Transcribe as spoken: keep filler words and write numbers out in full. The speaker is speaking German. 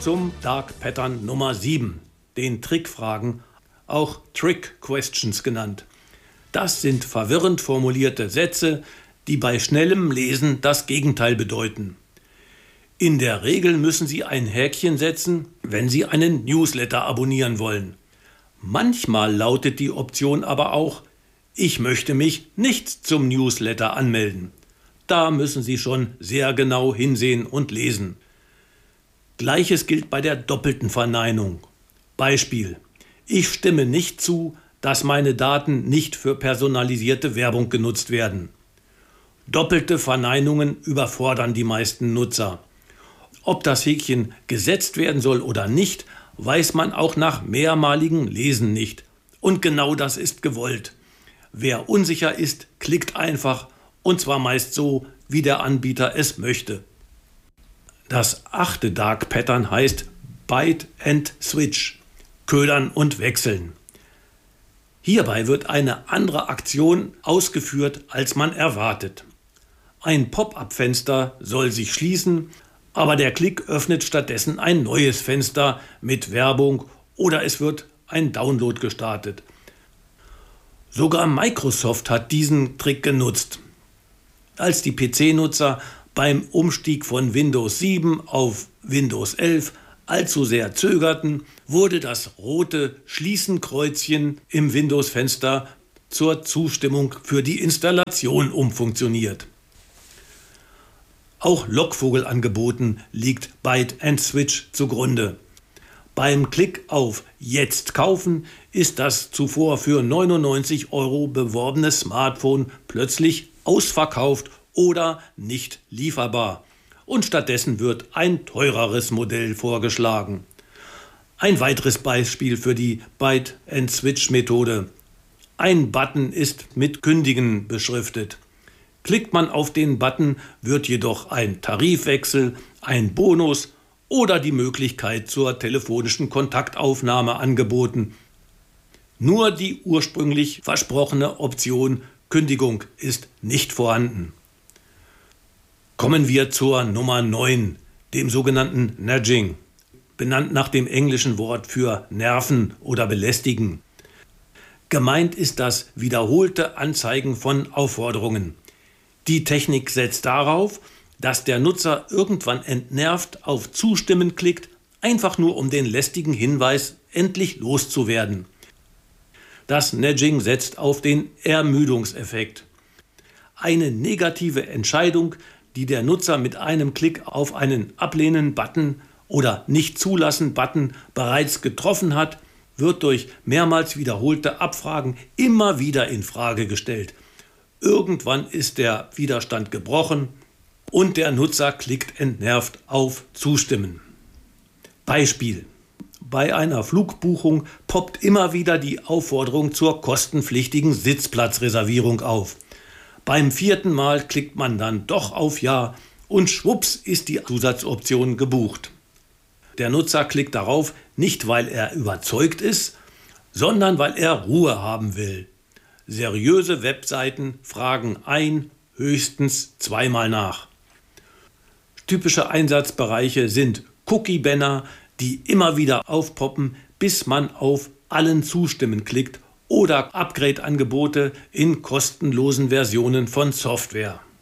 zum Dark Pattern Nummer sieben, den Trickfragen, auch Trick Questions genannt. Das sind verwirrend formulierte Sätze, die bei schnellem Lesen das Gegenteil bedeuten. In der Regel müssen Sie ein Häkchen setzen, wenn Sie einen Newsletter abonnieren wollen. Manchmal lautet die Option aber auch: Ich möchte mich nicht zum Newsletter anmelden. Da müssen Sie schon sehr genau hinsehen und lesen. Gleiches gilt bei der doppelten Verneinung. Beispiel: Ich stimme nicht zu, dass meine Daten nicht für personalisierte Werbung genutzt werden. Doppelte Verneinungen überfordern die meisten Nutzer. Ob das Häkchen gesetzt werden soll oder nicht, weiß man auch nach mehrmaligem Lesen nicht. Und genau das ist gewollt. Wer unsicher ist, klickt einfach, und zwar meist so, wie der Anbieter es möchte. Das achte Dark Pattern heißt Bite and Switch, ködern und wechseln. Hierbei wird eine andere Aktion ausgeführt, als man erwartet. Ein Pop-up-Fenster soll sich schließen, aber der Klick öffnet stattdessen ein neues Fenster mit Werbung oder es wird ein Download gestartet. Sogar Microsoft hat diesen Trick genutzt. Als die P C-Nutzer beim Umstieg von Windows sieben auf Windows elf allzu sehr zögerten, wurde das rote Schließen-Kreuzchen im Windows-Fenster zur Zustimmung für die Installation umfunktioniert. Auch Lockvogelangeboten liegt Bite and Switch zugrunde. Beim Klick auf Jetzt kaufen ist das zuvor für neunundneunzig Euro beworbene Smartphone plötzlich ausverkauft oder nicht lieferbar. Und stattdessen wird ein teureres Modell vorgeschlagen. Ein weiteres Beispiel für die Bite and Switch Methode. Ein Button ist mit Kündigen beschriftet. Klickt man auf den Button, wird jedoch ein Tarifwechsel, ein Bonus oder die Möglichkeit zur telefonischen Kontaktaufnahme angeboten. Nur die ursprünglich versprochene Option Kündigung ist nicht vorhanden. Kommen wir zur Nummer neun, dem sogenannten Nudging, benannt nach dem englischen Wort für nerven oder belästigen. Gemeint ist das wiederholte Anzeigen von Aufforderungen. Die Technik setzt darauf, dass der Nutzer irgendwann entnervt auf Zustimmen klickt, einfach nur um den lästigen Hinweis endlich loszuwerden. Das Nudging setzt auf den Ermüdungseffekt. Eine negative Entscheidung, die der Nutzer mit einem Klick auf einen Ablehnen-Button oder Nicht-Zulassen-Button bereits getroffen hat, wird durch mehrmals wiederholte Abfragen immer wieder in Frage gestellt. Irgendwann ist der Widerstand gebrochen und der Nutzer klickt entnervt auf Zustimmen. Beispiel: Bei einer Flugbuchung poppt immer wieder die Aufforderung zur kostenpflichtigen Sitzplatzreservierung auf. Beim vierten Mal klickt man dann doch auf Ja und schwupps ist die Zusatzoption gebucht. Der Nutzer klickt darauf nicht, weil er überzeugt ist, sondern weil er Ruhe haben will. Seriöse Webseiten fragen ein, höchstens zweimal nach. Typische Einsatzbereiche sind Cookie-Banner, die immer wieder aufpoppen, bis man auf Allen zustimmen klickt, oder Upgrade-Angebote in kostenlosen Versionen von Software.